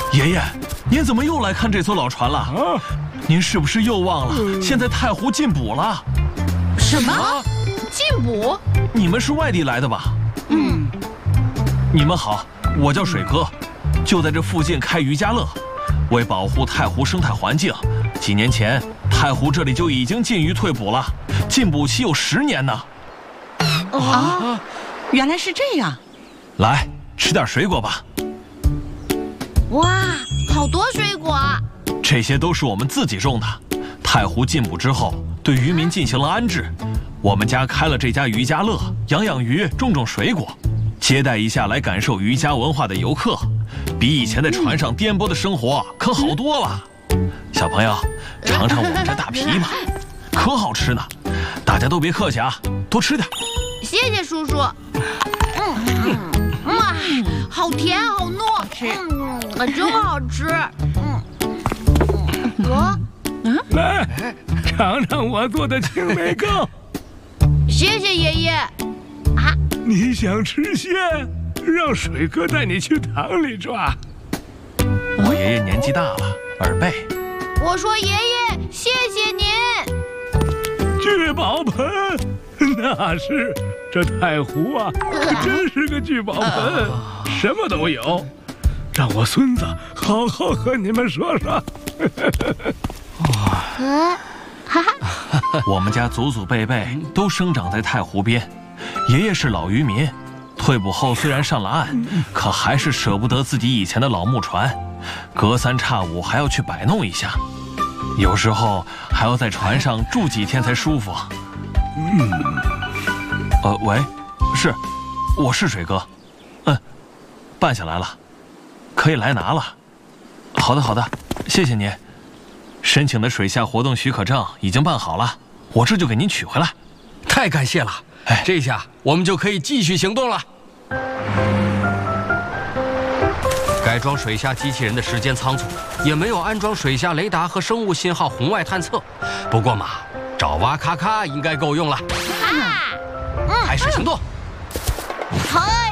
爷爷，您怎么又来看这艘老船了？啊，您是不是又忘了现在太湖禁捕了？ 什么？禁捕？ 你们是外地来的吧？ 嗯。 你们好，我叫水哥，就在这附近开渔家乐。为保护太湖生态环境，几年前太湖这里就已经禁渔退捕了，禁捕期有10年呢。 啊，原来是这样。 来，吃点水果吧。 哇，好多水果！ 这些都是我们自己种的。太湖禁捕之后，对渔民进行了安置。我们家开了这家渔家乐，养鱼，种水果，接待一下来感受渔家文化的游客，比以前在船上颠簸的生活可好多了。小朋友，尝尝我们这大皮吧，可好吃呢。大家都别客气啊，多吃点。 谢谢叔叔。哇，好甜，好糯，真好吃。 来，尝尝我做的青梅糕。 谢谢爷爷。啊， 你想吃鲜，让水哥带你去塘里抓。 我爷爷年纪大了，耳背。 我说爷爷，谢谢您。 聚宝盆，那是这太湖啊，真是个聚宝盆，什么都有。让我孙子好好和你们说说。 我们家祖祖辈辈都生长在太湖边，爷爷是老渔民，退捕后虽然上了岸，可还是舍不得自己以前的老木船，隔三差五还要去摆弄一下，有时候还要在船上住几天才舒服。喂，我是水哥，办下来了，可以来拿了。好的，谢谢您。申请的水下活动许可证已经办好了，我这就给您取回来。 太感谢了！这下我们就可以继续行动了。改装水下机器人的时间仓促，也没有安装水下雷达和生物信号红外探测。不过嘛，找哇咔咔应该够用了。开始行动！ 嗨！